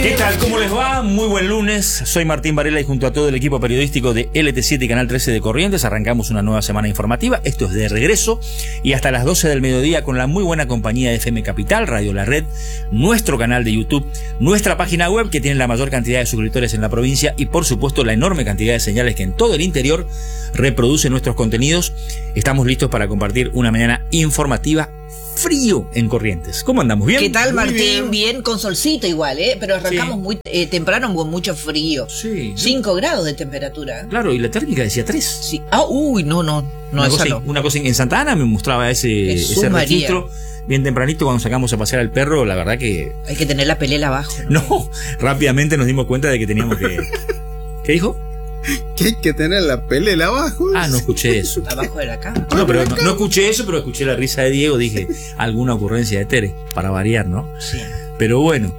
¿Qué tal? ¿Cómo les va? Muy buen lunes. Soy Martín Varela y junto a todo el equipo periodístico de LT7 y Canal 13 de Corrientes arrancamos una nueva semana informativa. Esto es de regreso y hasta las 12 del mediodía con la muy buena compañía de FM Capital, Radio La Red, nuestro canal de YouTube, nuestra página web que tiene la mayor cantidad de suscriptores en la provincia y por supuesto la enorme cantidad de señales que en todo el interior reproducen nuestros contenidos. Estamos listos para compartir una mañana informativa. Frío en Corrientes. ¿Cómo andamos? ¿Bien? ¿Qué tal, Martín? Bien, con solcito igual, pero arrancamos muy temprano con mucho frío. Sí. 5 grados de temperatura. Claro, y la térmica decía 3. Sí. Ah, uy, no, una cosa en Santa Ana me mostraba ese registro bien tempranito cuando sacamos a pasear al perro. La verdad que hay que tener la pelela abajo. No, rápidamente nos dimos cuenta de que teníamos que... ¿Qué dijo? Que hay que tener la pelela abajo. Ah, no escuché eso. Abajo de la cama. No, pero no escuché eso, pero escuché la risa de Diego. Dije, alguna ocurrencia de Tere, para variar, ¿no? Sí. Pero bueno,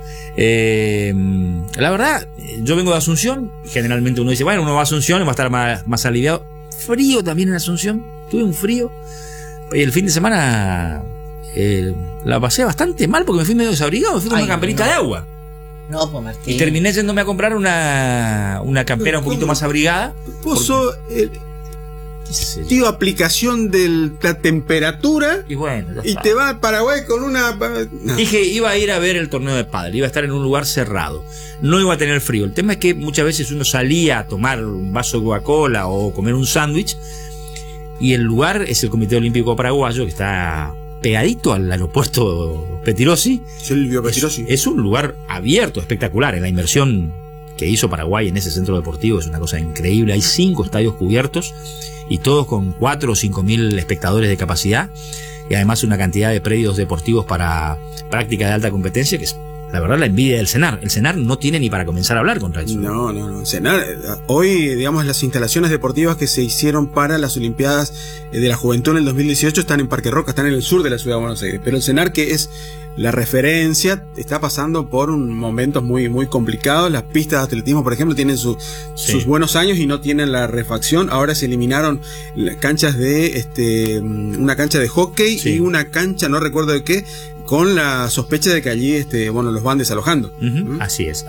la verdad, yo vengo de Asunción. Generalmente uno dice, bueno, uno va a Asunción y va a estar más aliviado. Frío también en Asunción. Tuve un frío. Y el fin de semana la pasé bastante mal porque me fui medio desabrigado. Me fui con una camperita de agua. No, pues Martín. Y terminé yéndome a comprar una campera un poquito más abrigada. Puso tío, aplicación de la temperatura y bueno, y te va a Paraguay con una... No. Dije, iba a ir a ver el torneo de pádel, iba a estar en un lugar cerrado, no iba a tener frío. El tema es que muchas veces uno salía a tomar un vaso de Coca-Cola o comer un sándwich y el lugar es el Comité Olímpico Paraguayo, que está pegadito al aeropuerto Petirosi. Silvio Petirosi. Es un lugar abierto, espectacular. En la inversión que hizo Paraguay en ese centro deportivo es una cosa increíble. Hay 5 estadios cubiertos y todos con 4 o 5 mil espectadores de capacidad y además una cantidad de predios deportivos para práctica de alta competencia que es, la verdad, la envidia del CENAR. El CENAR no tiene ni para comenzar a hablar contra eso. No. CENAR, hoy, digamos, las instalaciones deportivas que se hicieron para las Olimpiadas de la Juventud en el 2018 están en Parque Roca, están en el sur de la ciudad de Buenos Aires. Pero el CENAR, que es la referencia, está pasando por momentos muy, muy complicados. Las pistas de atletismo, por ejemplo, tienen sus buenos años y no tienen la refacción. Ahora se eliminaron canchas de una cancha de hockey y una cancha, no recuerdo de qué, con la sospecha de que allí los van desalojando. Así es.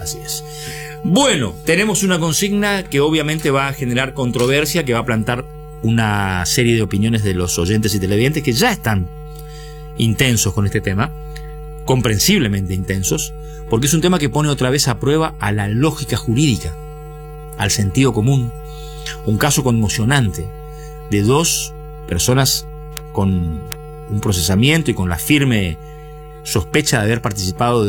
Bueno, tenemos una consigna que obviamente va a generar controversia, que va a plantar una serie de opiniones de los oyentes y televidentes que ya están intensos con este tema, comprensiblemente intensos, porque es un tema que pone otra vez a prueba a la lógica jurídica, al sentido común. Un caso conmocionante de 2 personas con un procesamiento y con la firme sospecha de haber participado de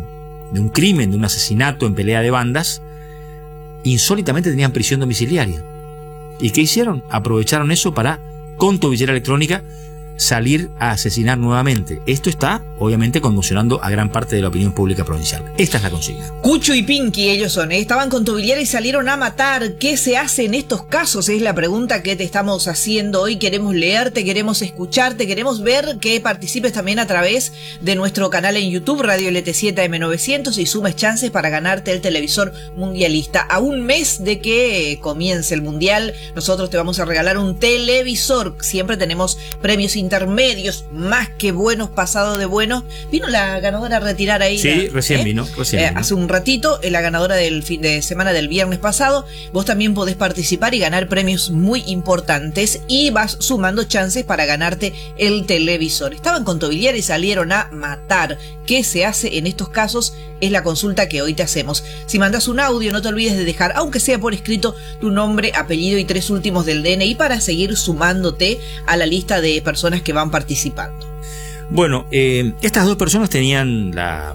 un crimen, de un asesinato en pelea de bandas. Insólitamente tenían prisión domiciliaria. ¿Y qué hicieron? Aprovecharon eso para, con tobillera electrónica, salir a asesinar nuevamente. Esto está, obviamente, conmocionando a gran parte de la opinión pública provincial. Esta es la consigna. Cucho y Pinky, ellos son, estaban con tobillera y salieron a matar. ¿Qué se hace en estos casos? Es la pregunta que te estamos haciendo hoy. Queremos leerte, queremos escucharte, queremos ver que participes también a través de nuestro canal en YouTube, Radio LT7M900, y sumes chances para ganarte el televisor mundialista. A un mes de que comience el mundial, nosotros te vamos a regalar un televisor. Siempre tenemos premios intermedios, más que buenos, pasado de buenos. Vino la ganadora a retirar ahí. Sí, recién vino. Hace un ratito, la ganadora del fin de semana del viernes pasado. Vos también podés participar y ganar premios muy importantes y vas sumando chances para ganarte el televisor. Estaban con tobillera y salieron a matar. ¿Qué se hace en estos casos? Es la consulta que hoy te hacemos. Si mandas un audio, no te olvides de dejar, aunque sea por escrito, tu nombre, apellido y 3 últimos del DNI para seguir sumándote a la lista de personas que van participando. Bueno, estas 2 personas tenían la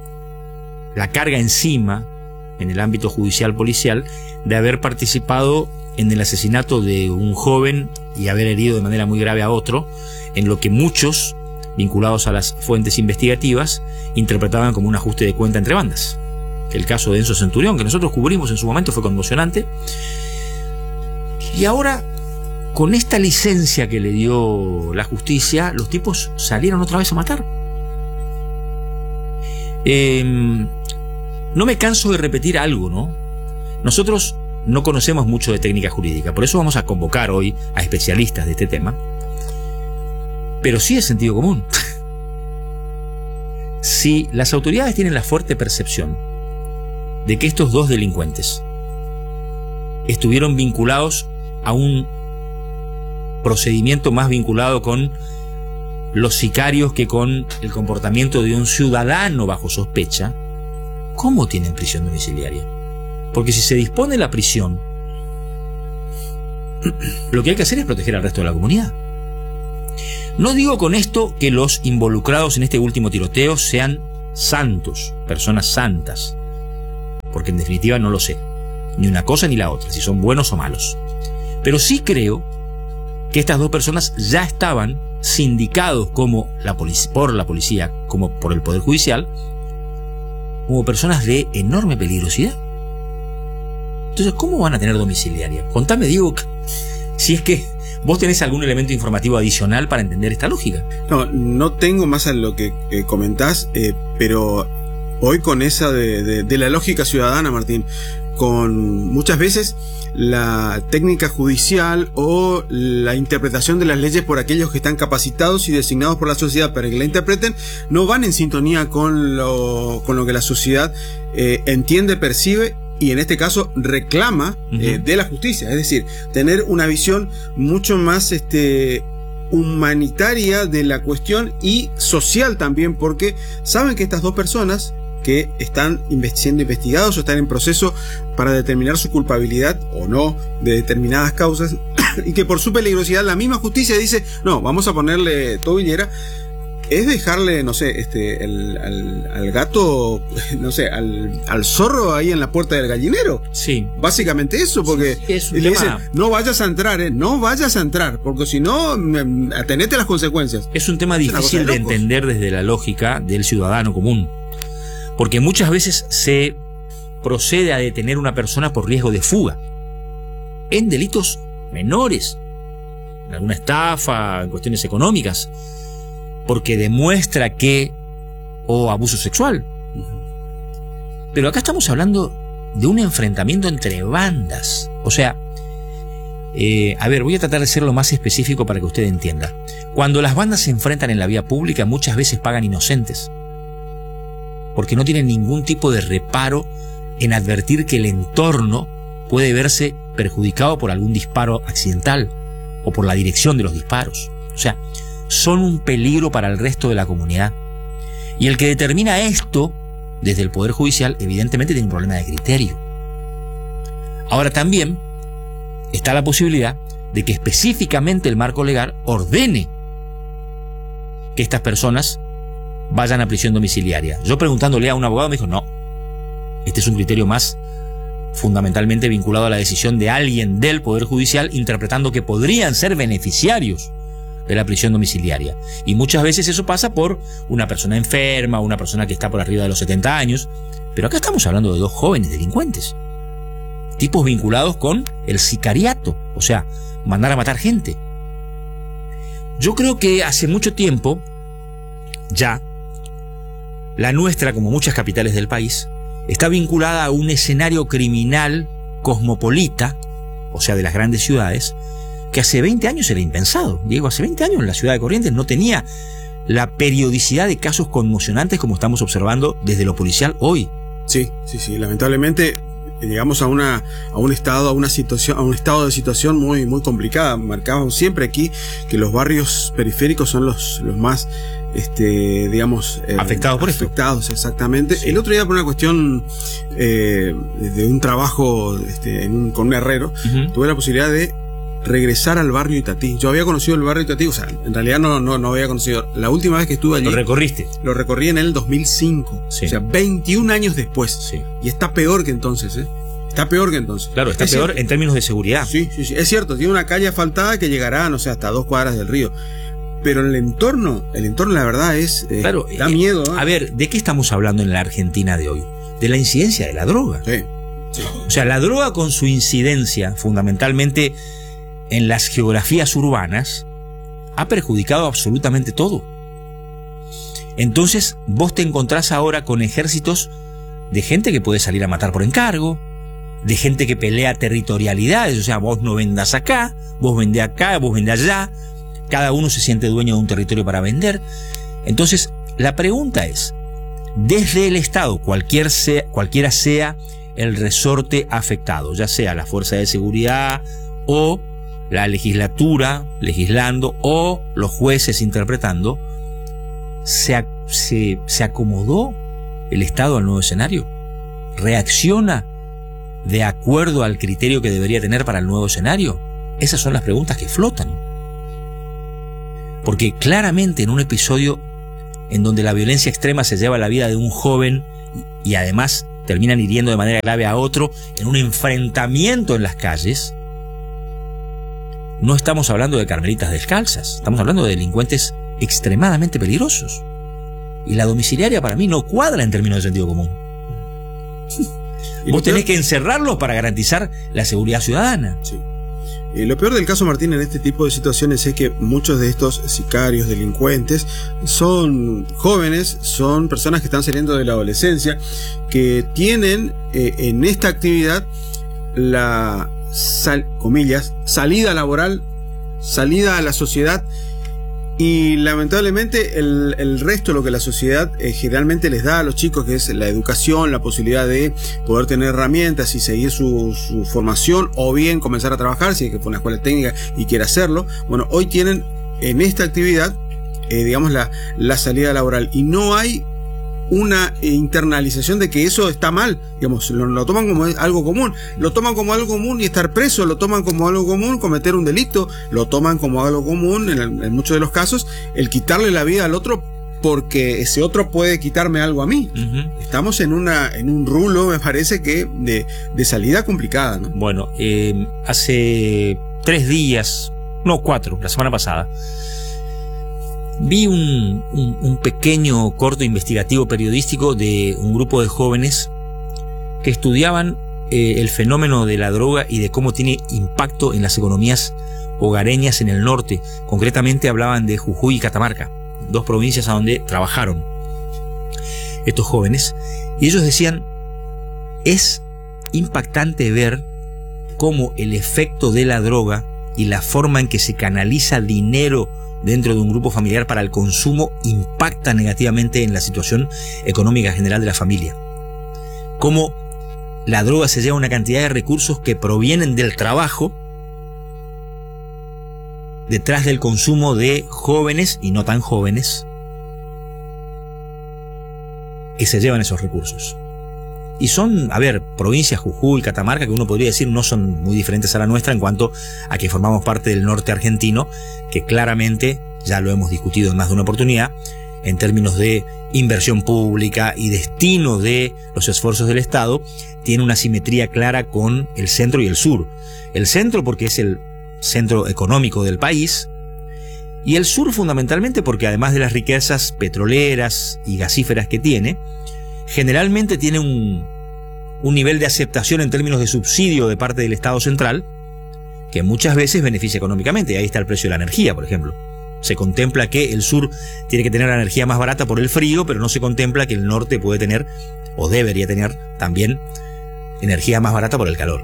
carga encima, en el ámbito judicial policial, de haber participado en el asesinato de un joven y haber herido de manera muy grave a otro, en lo que muchos, vinculados a las fuentes investigativas, interpretaban como un ajuste de cuenta entre bandas. El caso de Enzo Centurión, que nosotros cubrimos en su momento, fue conmocionante. Y ahora, con esta licencia que le dio la justicia, los tipos salieron otra vez a matar. No me canso de repetir algo, ¿no? Nosotros no conocemos mucho de técnica jurídica, por eso vamos a convocar hoy a especialistas de este tema. Pero sí es sentido común. Si las autoridades tienen la fuerte percepción de que estos dos delincuentes estuvieron vinculados a un procedimiento más vinculado con los sicarios que con el comportamiento de un ciudadano bajo sospecha, ¿cómo tienen prisión domiciliaria? Porque si se dispone la prisión, lo que hay que hacer es proteger al resto de la comunidad. No digo con esto que los involucrados en este último tiroteo sean santos, personas santas, porque en definitiva no lo sé, ni una cosa ni la otra, si son buenos o malos. Pero sí creo que estas dos personas ya estaban sindicados como por la policía, como por el Poder Judicial, como personas de enorme peligrosidad. Entonces, ¿cómo van a tener domiciliaria? Contame, Diego, si es que vos tenés algún elemento informativo adicional para entender esta lógica. No tengo más a lo que comentás, pero hoy con esa de la lógica ciudadana, Martín, con muchas veces la técnica judicial o la interpretación de las leyes por aquellos que están capacitados y designados por la sociedad para que la interpreten, no van en sintonía con lo que la sociedad entiende, percibe y en este caso reclama de la justicia. Es decir, tener una visión mucho más humanitaria de la cuestión y social también, porque saben que estas dos personas que están siendo investigados o están en proceso para determinar su culpabilidad o no de determinadas causas y que por su peligrosidad la misma justicia dice, no, vamos a ponerle tobillera, es dejarle, no sé, al gato, no sé, al zorro ahí en la puerta del gallinero. Sí. Básicamente eso, porque sí, le dicen, no vayas a entrar, no vayas a entrar, porque si no, atenete a las consecuencias. Es un tema difícil de entender desde la lógica del ciudadano común. Porque muchas veces se procede a detener a una persona por riesgo de fuga en delitos menores, en alguna estafa, en cuestiones económicas, porque demuestra que o abuso sexual. Pero acá estamos hablando de un enfrentamiento entre bandas. O sea, a ver, voy a tratar de ser lo más específico para que usted entienda. Cuando las bandas se enfrentan en la vía pública, muchas veces pagan inocentes, porque no tienen ningún tipo de reparo en advertir que el entorno puede verse perjudicado por algún disparo accidental o por la dirección de los disparos. O sea, son un peligro para el resto de la comunidad. Y el que determina esto desde el Poder Judicial evidentemente tiene un problema de criterio. Ahora también está la posibilidad de que específicamente el marco legal ordene que estas personas vayan a prisión domiciliaria. Yo preguntándole a un abogado me dijo, no, este es un criterio más fundamentalmente vinculado a la decisión de alguien del Poder Judicial, interpretando que podrían ser beneficiarios de la prisión domiciliaria. Y muchas veces eso pasa por una persona enferma, una persona que está por arriba de los 70 años. Pero acá estamos hablando de dos jóvenes delincuentes, tipos vinculados con el sicariato, o sea, mandar a matar gente. Yo creo que hace mucho tiempo ya la nuestra, como muchas capitales del país, está vinculada a un escenario criminal cosmopolita, o sea, de las grandes ciudades, que hace 20 años era impensado. Diego, hace 20 años la ciudad de Corrientes no tenía la periodicidad de casos conmocionantes como estamos observando desde lo policial hoy. Sí, lamentablemente llegamos a un estado de situación muy, muy complicada. Marcábamos siempre aquí que los barrios periféricos son los más afectados por esto. Afectados, exactamente. Sí. El otro día, por una cuestión de un trabajo con un herrero, tuve la posibilidad de regresar al barrio Itatí. Yo había conocido el barrio Itatí, o sea, en realidad no había conocido. La última vez que estuve allí... ¿Lo recorriste? Lo recorrí en el 2005. Sí. O sea, 21 años después. Sí. Y está peor que entonces, ¿eh? Está peor que entonces. Claro, está peor en términos de seguridad. Sí. Es cierto, tiene una calle asfaltada que llegará, no sé, hasta 2 cuadras del río. Pero el entorno la verdad es... claro, da miedo. A ver, ¿de qué estamos hablando en la Argentina de hoy? De la incidencia de la droga. Sí. O sea, la droga con su incidencia, fundamentalmente en las geografías urbanas, ha perjudicado absolutamente todo. Entonces, vos te encontrás ahora con ejércitos de gente que puede salir a matar por encargo, de gente que pelea territorialidades, o sea, vos no vendás acá, vos vendés acá, vos vendés allá, cada uno se siente dueño de un territorio para vender. Entonces, la pregunta es, desde el Estado, cualquiera sea el resorte afectado, ya sea la fuerza de seguridad o la legislatura legislando o los jueces interpretando. ¿Se acomodó el Estado al nuevo escenario? ¿Reacciona de acuerdo al criterio que debería tener para el nuevo escenario? Esas son las preguntas que flotan. Porque claramente en un episodio en donde la violencia extrema se lleva la vida de un joven y además terminan hiriendo de manera grave a otro en un enfrentamiento en las calles, no estamos hablando de carmelitas descalzas, estamos hablando de delincuentes extremadamente peligrosos. Y la domiciliaria para mí no cuadra en términos de sentido común. Vos tenés que encerrarlos para garantizar la seguridad ciudadana. Sí. Lo peor del caso, Martín, en este tipo de situaciones es que muchos de estos sicarios, delincuentes, son jóvenes, son personas que están saliendo de la adolescencia, que tienen en esta actividad la, comillas, salida laboral, salida a la sociedad. Y lamentablemente el resto, lo que la sociedad generalmente les da a los chicos, que es la educación, la posibilidad de poder tener herramientas y seguir su formación, o bien comenzar a trabajar, si es que fue una escuela técnica y quiere hacerlo. Bueno, hoy tienen en esta actividad, digamos, la salida laboral. Y no hay una internalización de que eso está mal, digamos, lo toman como algo común, lo toman como algo común y estar preso, lo toman como algo común cometer un delito, lo toman como algo común en muchos de los casos el quitarle la vida al otro porque ese otro puede quitarme algo a mí. Estamos en un rulo, me parece que de salida complicada, ¿no? Bueno, hace 3 días, no 4, la semana pasada, vi un pequeño corto investigativo periodístico de un grupo de jóvenes que estudiaban el fenómeno de la droga y de cómo tiene impacto en las economías hogareñas en el norte. Concretamente hablaban de Jujuy y Catamarca, 2 provincias a donde trabajaron estos jóvenes. Y ellos decían, es impactante ver cómo el efecto de la droga y la forma en que se canaliza dinero dentro de un grupo familiar para el consumo impacta negativamente en la situación económica general de la familia. Cómo la droga se lleva una cantidad de recursos que provienen del trabajo detrás del consumo de jóvenes y no tan jóvenes que se llevan esos recursos. Y son, provincias, Jujuy, Catamarca, que uno podría decir no son muy diferentes a la nuestra en cuanto a que formamos parte del norte argentino, que claramente, ya lo hemos discutido en más de una oportunidad, en términos de inversión pública y destino de los esfuerzos del Estado, tiene una simetría clara con el centro y el sur. El centro porque es el centro económico del país, y el sur fundamentalmente porque además de las riquezas petroleras y gasíferas que tiene, generalmente tiene un nivel de aceptación en términos de subsidio de parte del Estado central que muchas veces beneficia económicamente. Y ahí está el precio de la energía, por ejemplo. Se contempla que el sur tiene que tener la energía más barata por el frío, pero no se contempla que el norte puede tener, o debería tener también, energía más barata por el calor.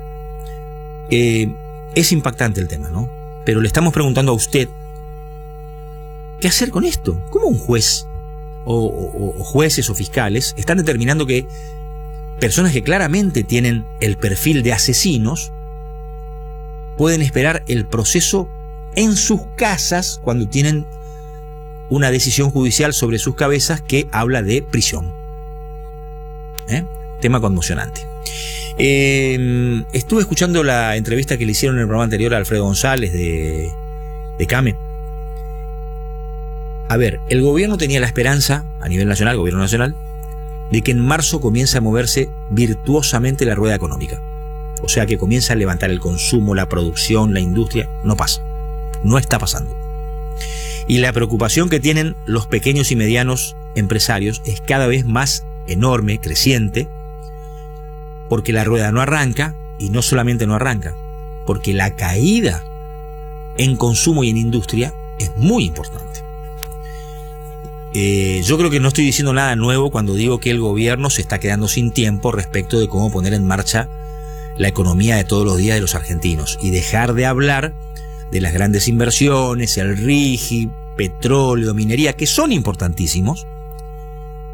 Es impactante el tema, ¿no? Pero le estamos preguntando a usted, ¿qué hacer con esto? ¿Cómo un juez o jueces o fiscales están determinando que personas que claramente tienen el perfil de asesinos pueden esperar el proceso en sus casas cuando tienen una decisión judicial sobre sus cabezas que habla de prisión? Tema conmocionante. Estuve escuchando la entrevista que le hicieron en el programa anterior a Alfredo González de CAME. El gobierno tenía la esperanza, a nivel nacional, gobierno nacional, de que en marzo comience a moverse virtuosamente la rueda económica. O sea, que comienza a levantar el consumo, la producción, la industria. No pasa. No está pasando. Y la preocupación que tienen los pequeños y medianos empresarios es cada vez más enorme, creciente, porque la rueda no arranca, y no solamente no arranca, porque la caída en consumo y en industria es muy importante. Yo creo que no estoy diciendo nada nuevo cuando digo que el gobierno se está quedando sin tiempo respecto de cómo poner en marcha la economía de todos los días de los argentinos y dejar de hablar de las grandes inversiones, el RIGI, petróleo, minería, que son importantísimos,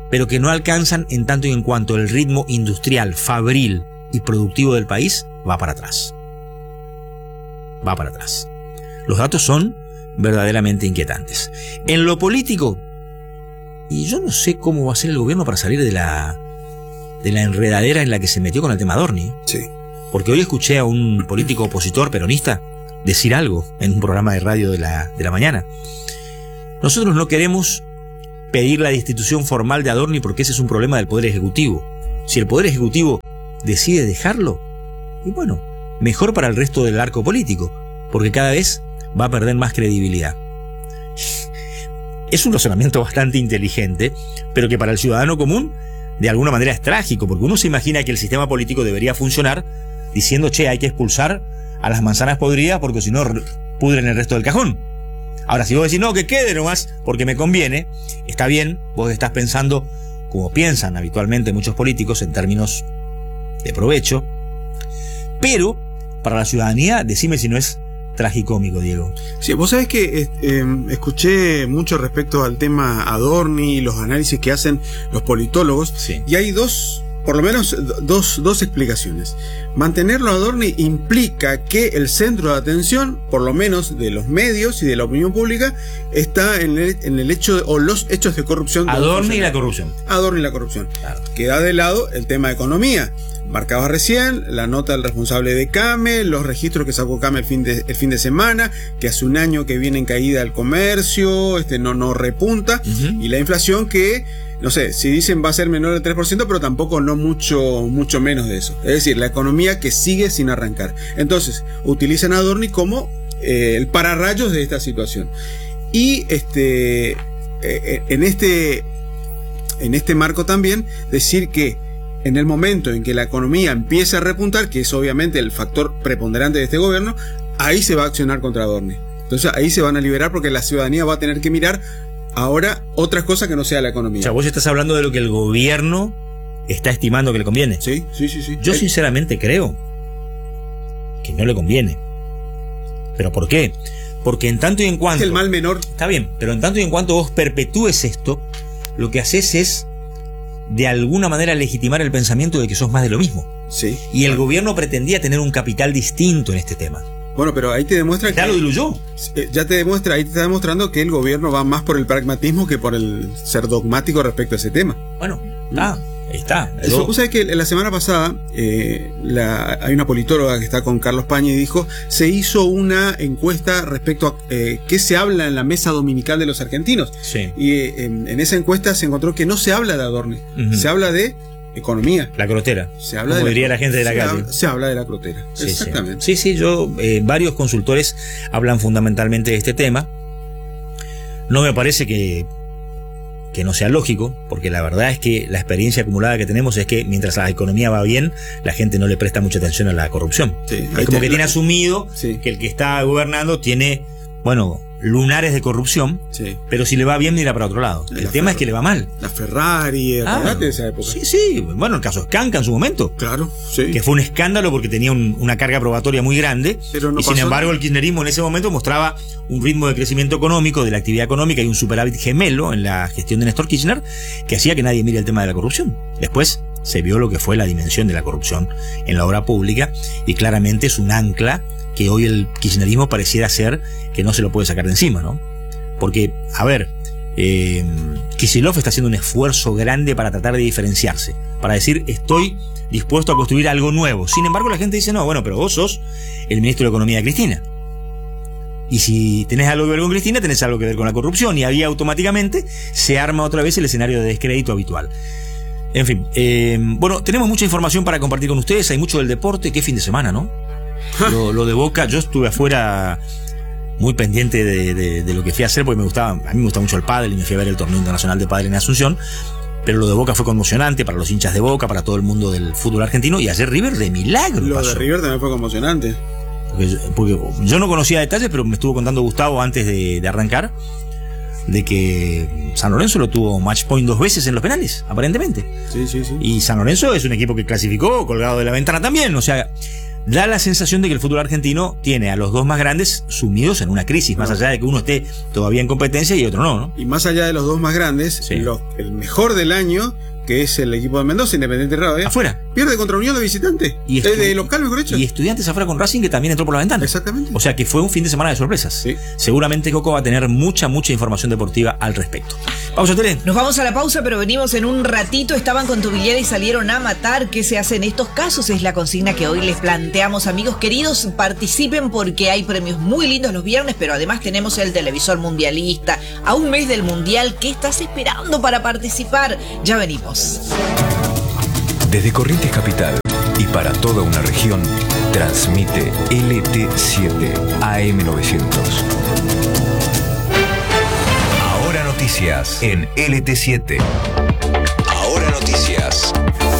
pero que no alcanzan en tanto y en cuanto el ritmo industrial, fabril y productivo del país va para atrás. Va para atrás. Los datos son verdaderamente inquietantes. En lo político, y yo no sé cómo va a ser el gobierno para salir de la enredadera en la que se metió con el tema Adorni. Sí. Porque hoy escuché a un político opositor peronista decir algo en un programa de radio de la mañana. Nosotros no queremos pedir la destitución formal de Adorni porque ese es un problema del Poder Ejecutivo. Si el Poder Ejecutivo decide dejarlo, y bueno, mejor para el resto del arco político, porque cada vez va a perder más credibilidad. Es un razonamiento bastante inteligente, pero que para el ciudadano común de alguna manera es trágico, porque uno se imagina que el sistema político debería funcionar diciendo, che, hay que expulsar a las manzanas podridas porque si no pudren el resto del cajón. Ahora, si vos decís, no, que quede nomás porque me conviene, está bien, vos estás pensando como piensan habitualmente muchos políticos en términos de provecho, pero para la ciudadanía, decime si no es tragicómico, Diego. Sí, vos sabés que escuché mucho respecto al tema Adorni y los análisis que hacen los politólogos, sí. Y hay por lo menos dos explicaciones. Mantenerlo a Adorni implica que el centro de atención, por lo menos de los medios y de la opinión pública, está en el hecho o los hechos de corrupción. Adorni y la corrupción. Adorni y la corrupción. Claro. Queda de lado el tema de economía. Marcaba recién la nota del responsable de CAME, los registros que sacó CAME el fin de semana, que hace un año que viene en caída el comercio, no repunta, y la inflación que, no sé, si dicen va a ser menor del 3%, pero tampoco no mucho menos de eso. Es decir, la economía que sigue sin arrancar. Entonces, utilizan a Adorni como el pararrayos de esta situación. Y en este marco también decir que en el momento en que la economía empiece a repuntar, que es obviamente el factor preponderante de este gobierno, ahí se va a accionar contra Adorni. Entonces ahí se van a liberar porque la ciudadanía va a tener que mirar ahora otras cosas que no sea la economía. O sea, vos estás hablando de lo que el gobierno está estimando que le conviene. Sí. Yo sinceramente creo que no le conviene. ¿Pero por qué? Porque en tanto y en cuanto... Es el mal menor. Está bien, pero en tanto y en cuanto vos perpetúes esto, lo que haces es de alguna manera legitimar el pensamiento de que sos más de lo mismo. Sí. Y el gobierno pretendía tener un capital distinto en este tema. Bueno, pero ahí te demuestra ya que... lo diluyó. Ahí te está demostrando que el gobierno va más por el pragmatismo que por el ser dogmático respecto a ese tema. Bueno, ahí está. Vos sabés que la semana pasada hay una politóloga que está con Carlos Paña y dijo, se hizo una encuesta respecto a qué se habla en la mesa dominical de los argentinos. Sí. Y en esa encuesta se encontró que no se habla de Adorni, se habla de economía. La crotera. Se habla como de diría la gente de la calle. Se habla de la crotera. Sí, exactamente. Sí, varios consultores hablan fundamentalmente de este tema. No me parece que no sea lógico, porque la verdad es que la experiencia acumulada que tenemos es que mientras la economía va bien, la gente no le presta mucha atención a la corrupción. Sí, es como que tiene asumido que el que está gobernando tiene, lunares de corrupción, pero si le va bien mira para otro lado. El tema es que le va mal. La Ferrari, ¿acordate de esa época? Sí, bueno, el caso Scanca en su momento. Claro, sí. Que fue un escándalo porque tenía una carga probatoria muy grande, pero no y sin embargo el kirchnerismo en ese momento mostraba un ritmo de crecimiento económico, de la actividad económica y un superávit gemelo en la gestión de Néstor Kirchner que hacía que nadie mire el tema de la corrupción. Después se vio lo que fue la dimensión de la corrupción en la obra pública y claramente es un ancla que hoy el kirchnerismo pareciera ser que no se lo puede sacar de encima, ¿no? Porque, Kicillof está haciendo un esfuerzo grande para tratar de diferenciarse, para decir, estoy dispuesto a construir algo nuevo. Sin embargo, la gente dice, no, pero vos sos el ministro de Economía de Cristina. Y si tenés algo que ver con Cristina, tenés algo que ver con la corrupción, y ahí automáticamente se arma otra vez el escenario de descrédito habitual. En fin, tenemos mucha información para compartir con ustedes, hay mucho del deporte, qué fin de semana, ¿no? Lo de Boca, yo estuve afuera muy pendiente de lo que fui a hacer, porque a mí me gusta mucho el pádel y me fui a ver el torneo internacional de pádel en Asunción, pero lo de Boca fue conmocionante para los hinchas de Boca, para todo el mundo del fútbol argentino, y ayer River de milagro Lo pasó. de River también fue conmocionante. Porque yo no conocía detalles, pero me estuvo contando Gustavo antes de arrancar, de que San Lorenzo lo tuvo match point 2 veces en los penales, aparentemente. Sí. Y San Lorenzo es un equipo que clasificó colgado de la ventana también, o sea, da la sensación de que el fútbol argentino tiene a los dos más grandes sumidos en una crisis, más allá de que uno esté todavía en competencia y otro no. Y más allá de los dos más grandes, Sí. el mejor del año, que es el equipo de Mendoza, Independiente Rivadavia, Afuera. pierde contra Unión de visitante. Y De local, mejor dicho. Y Estudiantes afuera con Racing, que también entró por la ventana. Exactamente. O sea que fue un fin de semana de sorpresas. Sí. Seguramente Coco va a tener mucha información deportiva al respecto. Pausa, Tele. Nos vamos a la pausa, pero venimos en un ratito. Estaban con Tobillera y salieron a matar. ¿Qué se hace en estos casos? Es la consigna que hoy les planteamos, amigos queridos. Participen porque hay premios muy lindos los viernes, pero además tenemos el televisor mundialista. A un mes del mundial, ¿qué estás esperando para participar? Ya venimos. Desde Corrientes Capital y para toda una región, transmite LT7 AM900. Ahora noticias en LT7. Ahora noticias.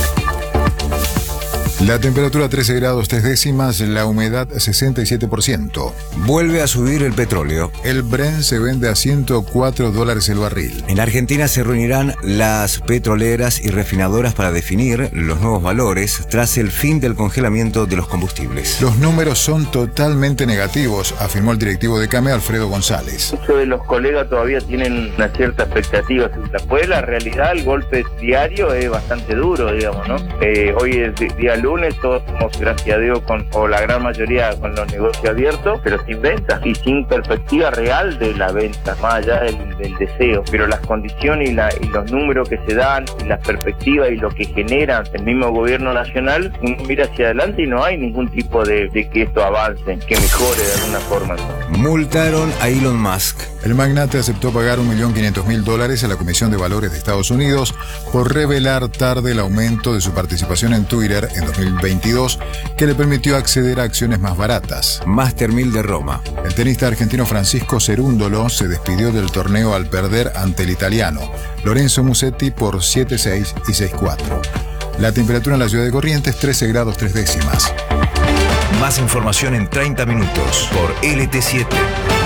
La temperatura 13 grados 3 décimas, la humedad 67%. Vuelve a subir el petróleo. El Brent se vende a $104 el barril. En la Argentina se reunirán las petroleras y refinadoras para definir los nuevos valores tras el fin del congelamiento de los combustibles. Los números son totalmente negativos, afirmó el directivo de CAME, Alfredo González. Muchos de los colegas todavía tienen una cierta expectativa. Después la realidad, el golpe diario es bastante duro, digamos, ¿no? Hoy es día lunes, todos somos, gracias a Dios, o la gran mayoría con los negocios abiertos, pero sin venta y sin perspectiva real de la venta, más allá del deseo. Pero las condiciones y los números que se dan, y las perspectivas y lo que genera el mismo gobierno nacional, uno mira hacia adelante y no hay ningún tipo de que esto avance, que mejore de alguna forma. Multaron a Elon Musk. El magnate aceptó pagar $1.500.000 a la Comisión de Valores de Estados Unidos por revelar tarde el aumento de su participación en Twitter en 2022, que le permitió acceder a acciones más baratas. Master 1000 de Roma. El tenista argentino Francisco Cerúndolo se despidió del torneo al perder ante el italiano Lorenzo Musetti por 7-6 y 6-4. La temperatura en la ciudad de Corrientes 13 grados 3 décimas. Más información en 30 minutos por LT7.